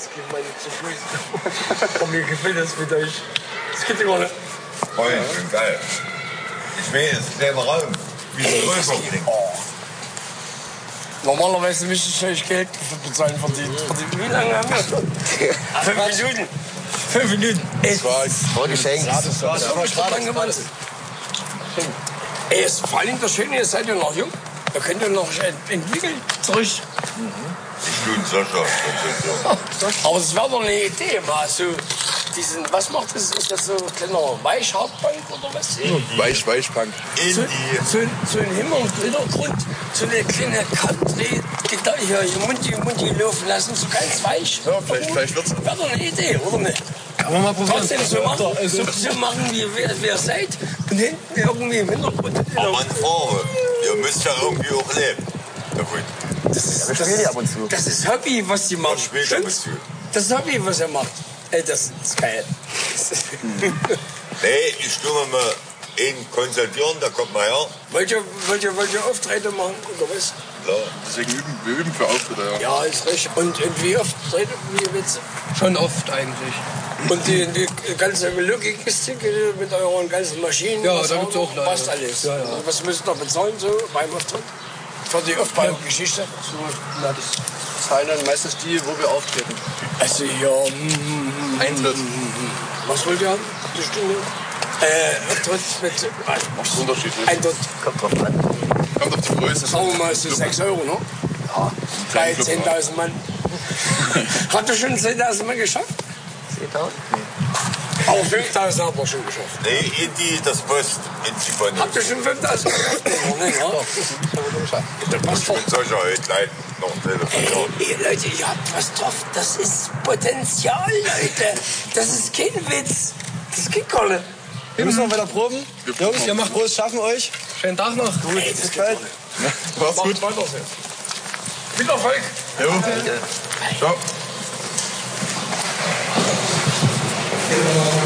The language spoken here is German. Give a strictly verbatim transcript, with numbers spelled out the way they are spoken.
geht meine zu Füßen. Und mir gefällt das mit euch. Das geht gar nicht. Voll, ich bin geil. Ich will jetzt selber Raum. Wie viel Römer kriegen. Normalerweise müsste ich euch Geld dafür bezahlen für die, für die. Wie lange haben wir? Fünf Minuten. Fünf Minuten. Das war vorgeschenkt. Das war wirklich lang gemacht. Ey, ist vor allem das Schöne, ihr seid ja noch jung. Ihr könnt ja noch entwickeln. Zurück. Ich tue Sascha. Aber es wäre doch eine Idee, mal so diesen, was macht das? Ist das so ein kleiner Weichhartpunk oder was? Weich, Weichpunk. So, so, so ein Hintergrund, so eine kleine Country, Gitarre hier, hier Mundi, Mundi laufen lassen, so ganz weich. Ja, vielleicht, vielleicht wird's. Wäre doch eine Idee, oder nicht? Kann man mal probieren. Trotzdem so machen, so, so machen wie wer, wer seid und hinten irgendwie im Hintergrund. Aber eine Frage, ihr müsst ja irgendwie auch leben. Na gut. Das ist, Wir spielen die ab und zu. das ist Hobby, was die machen. Was spielt ab und zu? Das ist Hobby, was er macht. Ey, das ist geil. Nee, ich tue mir mal einen konsultieren, da kommt mal her. Wollt ihr, wollt ihr, wollt ihr Auftritte machen oder was? Klar. Deswegen üben wir üben für Auftritte, ja. Ja, ist recht. Und, und wie oft treten wir jetzt? Schon oft eigentlich. Und die, die ganze Logistik mit euren ganzen Maschinen? Ja, was da gibt's auch leider. passt alles. Ja, ja. Und was müsst ihr bezahlen so beim Auftritt? Für die Aufbaugeschichte? So, na, das zahlen dann meistens die, wo wir auftreten. Also ja, mm, Eintritt. was wollt ihr haben? Die Stunde? Äh, Auftritt mit Das ist unterschiedlich. Eintritt. Kommt drauf an. Kommt auf die Größe. Sagen wir mal so sechs Euro, ne? Ja, Bei zehntausend Mann. Habt ihr schon zehntausend Mann geschafft? zehntausend? Nee. Aber fünftausend habt ihr schon geschafft. Nee, in die, das Post, in die von Habt ihr schon fünftausend geschafft? Nee, ja. Das passt doch. mit Sascha heute gleich noch telefonieren. Ey, Leute, ihr habt was drauf. Das ist Potenzial, Leute. Das ist kein Witz. Das geht gar nicht. Wir müssen noch weiter proben. Jungs, ihr macht groß schaffen euch. Schönen Tag noch. Gut, Ey, das bis geht bald. Mach's gut. Macht weiter so. Viel Erfolg. Jo. Ciao.